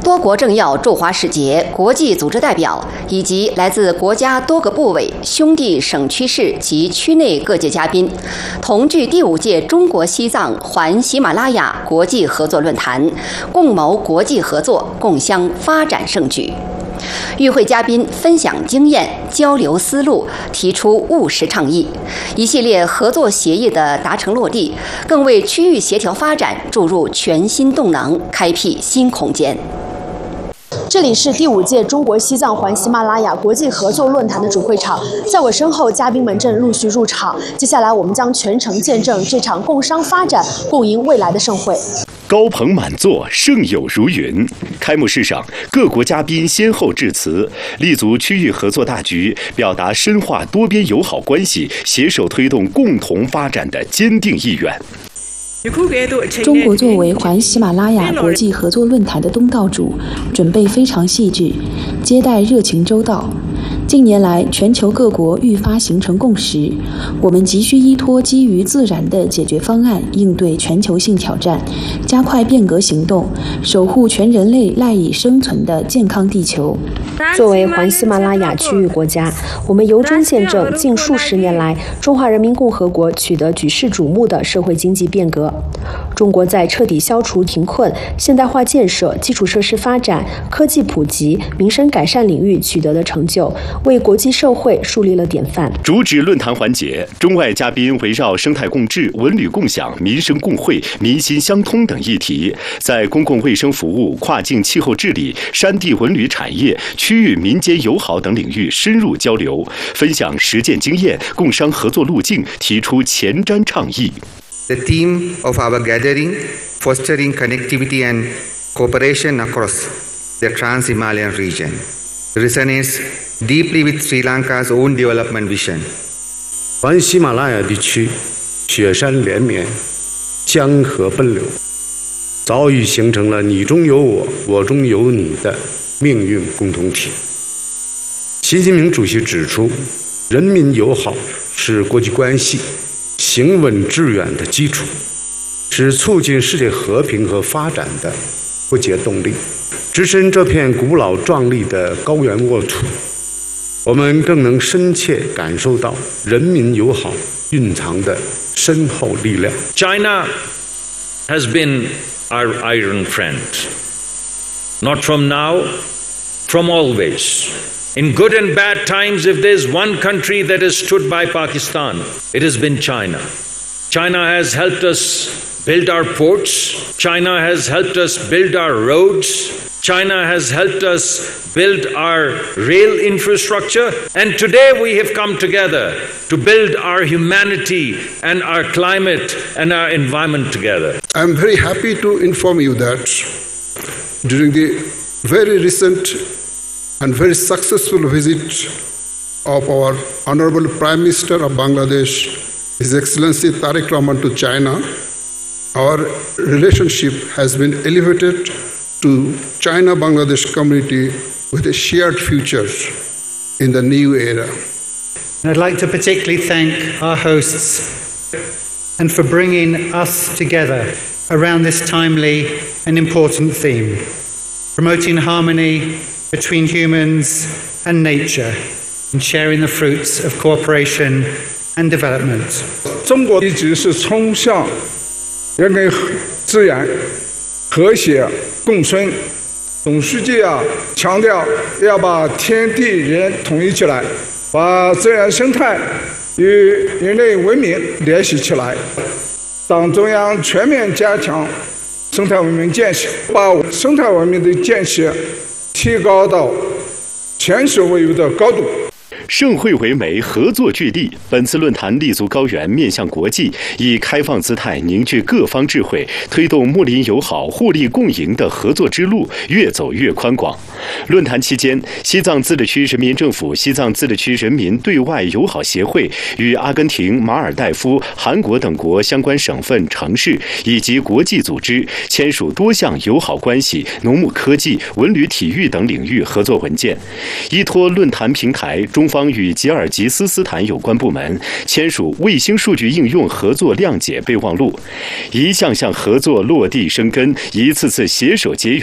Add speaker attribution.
Speaker 1: 多国政要驻华使节、国际组织代表以及来自国家多个部委、兄弟省区市及区内各界嘉宾，同聚第5届中国西藏环喜马拉雅国际合作论坛，共谋国际合作，共襄发展盛举。与会嘉宾分享经验、交流思路，提出务实倡议。一系列合作协议的达成落地，更为区域协调发展注入全新动能，开辟新空间。
Speaker 2: 这里是第5届中国西藏环喜马拉雅国际合作论坛的主会场，在我身后，嘉宾们正陆续入场。接下来，我们将全程见证这场共商发展、共赢未来的盛会。
Speaker 3: 高朋满座，盛友如云。开幕式上，各国嘉宾先后致辞，立足区域合作大局，表达深化多边友好关系、携手推动共同发展的坚定意愿。
Speaker 4: 中国作为环喜马拉雅国际合作论坛的东道主，准备非常细致，接待热情周到。近年来，全球各国愈发形成共识，我们急需依托基于自然的解决方案，应对全球性挑战，加快变革行动，守护全人类赖以生存的健康地球。
Speaker 2: 作为环喜马拉雅区域国家，我们由衷见证近数十年来中华人民共和国取得举世瞩目的社会经济变革。中国在彻底消除贫困、现代化建设、基础设施发展、科技普及、民生改善领域取得的成就，为国际社会树立了典范。
Speaker 3: 主旨论坛环节，中外嘉宾围绕生态共治、文旅共享、民生共惠、民心相通等议题，在公共卫生服务、跨境气候治理、山地文旅产业、区域民间友好等领域深入交流，分享实践经验、共商合作路径，提出前瞻倡议。
Speaker 5: The theme of our gathering, fostering connectivity and cooperation across the Trans-Himalayan region, resonates deeply with Sri Lanka's own development vision.
Speaker 6: 环喜马拉雅地区雪山连绵，江河奔流，早已形成了你中有我，我中有你的命运共同体。习近平主席指出，人民友好是国际关系行稳致远的基础，是促进世界和平和发展的不竭动力。置身这片古老壮丽的高原沃土，我们更能深切感受到人民友好蕴藏的深厚力量。
Speaker 7: China has been our iron friend, not from now, from always. In good and bad times, if there's one country that has stood by Pakistan, it has been China. China has helped us build our ports. China has helped us build our roads. China has helped us build our rail infrastructure. And today we have come together to build our humanity and our climate and our environment together.
Speaker 8: I'm very happy to inform you that during the very recent and very successful visit of our Honorable Prime Minister of Bangladesh, His Excellency Tariq Rahman, to China, our relationship has been elevated to China-Bangladesh community with a shared future in the new era.
Speaker 9: And I'd like to particularly thank our hosts and for bringing us together around this timely and important theme, promoting harmony between humans and nature and sharing the fruits of cooperation and development.
Speaker 10: 中国一直是崇尚人跟自然和谐共生，总书记强调要把天地人统一起来，把自然生态与人类文明联系起来。党中央全面加强生态文明建设，把生态文明的建设提高到前所未有的高度。
Speaker 3: 盛会为媒，合作聚力。本次论坛立足高原，面向国际，以开放姿态凝聚各方智慧，推动睦邻友好、互利共赢的合作之路越走越宽广。论坛期间，西藏自治区人民政府、西藏自治区人民对外友好协会与阿根廷、马尔代夫、韩国等国相关省份、城市以及国际组织签署多项友好关系、农牧科技、文旅体育等领域合作文件。依托论坛平台，中方与吉尔吉斯斯坦有关部门签署卫星数据应用合作谅解备忘录，一项项合作落地生根，一次次携手结缘。